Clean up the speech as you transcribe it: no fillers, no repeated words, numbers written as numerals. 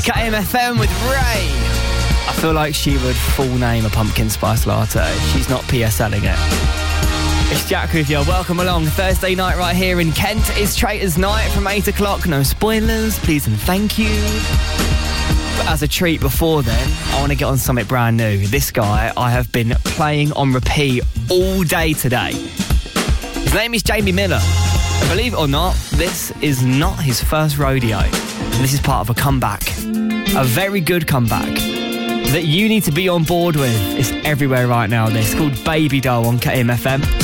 KMFM with Ray. I feel like she would full name a pumpkin spice latte. She's not PSLing it. It's Jack with you. Welcome along. Thursday night right here in Kent is Traitors Night from 8 o'clock. No spoilers, please and thank you. But as a treat before then, I want to get on something brand new. This guy I have been playing on repeat all day today. His name is Jamie Miller. And believe it or not, this is not his first rodeo. This is part of a comeback. A very good comeback that you need to be on board with. It's everywhere right now. It's called Baby Doll on KMFM.